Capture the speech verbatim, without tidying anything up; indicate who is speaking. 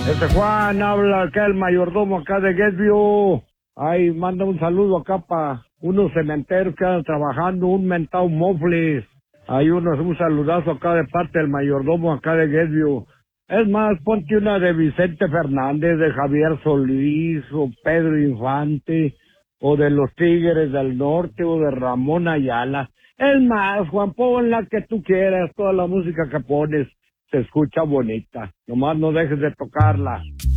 Speaker 1: Este Juan habla acá, el mayordomo acá de Guesview. Ay, manda un saludo acá para unos cementeros que andan trabajando, un mentado mofles. Hay unos, un saludazo acá de parte del mayordomo acá de Guesview. Es más, ponte una de Vicente Fernández, de Javier Solís, o Pedro Infante, o de los Tigres del Norte, o de Ramón Ayala. Es más, Juan, pon la que tú quieras, toda la música que pones se escucha bonita. Nomás no dejes de tocarla.